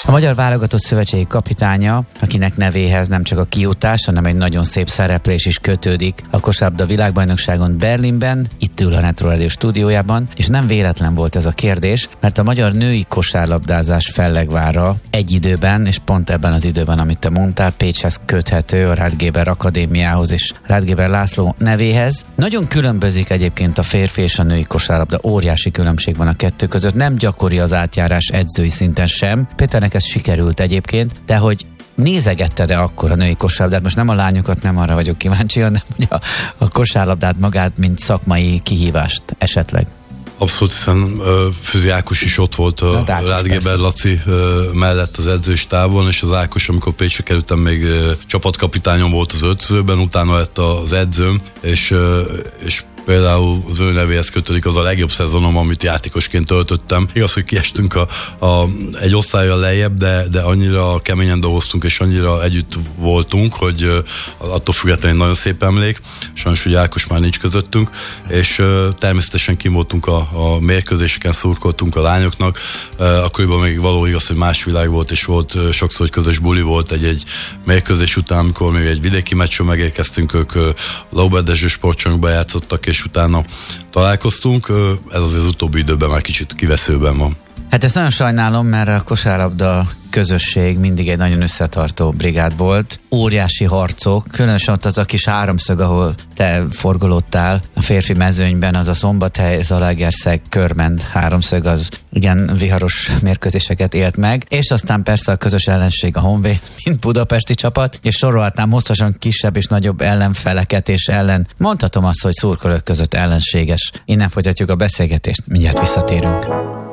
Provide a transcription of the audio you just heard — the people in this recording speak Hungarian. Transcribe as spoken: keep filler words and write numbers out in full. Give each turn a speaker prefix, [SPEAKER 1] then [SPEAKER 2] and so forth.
[SPEAKER 1] A Magyar Válogatott Szövetségi kapitánya, akinek nevéhez nem csak a kijutás, hanem egy nagyon szép szereplés is kötődik a kosárlabda világbajnokságon Berlinben, itt ül a Retro Radio stúdiójában, és nem véletlen volt ez a kérdés, mert a magyar női kosárlabdázás fellegvára egy időben, és pont ebben az időben, amit te mondtál, Pécshez köthető, a Radgeber Akadémiához és Radgeber László nevéhez. Nagyon különbözik egyébként a férfi és a női kosárlabda, óriási különbség van a kettő között, nem gyakori az átjárás edzői szinten sem. Péternek ez sikerült egyébként, de hogy nézegetted-e akkor a női kosárlabdát? Most nem a lányokat, nem arra vagyok kíváncsi, hanem hogy a, a kosárlabdát magát, mint szakmai kihívást esetleg.
[SPEAKER 2] Abszolút, hiszen Füzi Ákos is ott volt a Radgeber Laci mellett az edzőstábon, és az Ákos, amikor Pécsre kerültem, még csapatkapitányom volt az öltözőben, utána lett az edzőm, és, és például az ő nevéhez kötődik az a legjobb szezonom, amit játékosként töltöttem. Igaz, hogy kiestünk a, a, egy osztállyal lejjebb, de, de annyira keményen dolgoztunk, és annyira együtt voltunk, hogy attól függetlenül nagyon szép emlék. Sajnos, hogy Ákos már nincs közöttünk, és természetesen kim voltunk a, a mérkőzéseken, szurkoltunk a lányoknak. Akkoriban még való igaz, hogy más világ volt, és volt sokszor, hogy közös buli volt egy-egy mérkőzés után, amikor még egy vidéki meccsről megérkeztünk, ők Laubert Dezső sportcsarnokba játszottak, és utána találkoztunk. Ez az, az utóbbi időben már kicsit kiveszőben van.
[SPEAKER 1] Hát ezt nagyon sajnálom, mert a kosárlabda közösség mindig egy nagyon összetartó brigád volt. Óriási harcok, különösen ott az a kis háromszög, ahol te forgolódtál a férfi mezőnyben, az a Szombathely, Zalaegerszeg, Körmend háromszög, az igen viharos mérkőzéseket élt meg, és aztán persze a közös ellenség a Honvéd, mint budapesti csapat, és sorolhatnám hosszasan kisebb és nagyobb ellenfeleket és ellen. Mondhatom azt, hogy szurkolók között ellenséges. Innen folytatjuk a beszélgetést, mindjárt visszatérünk.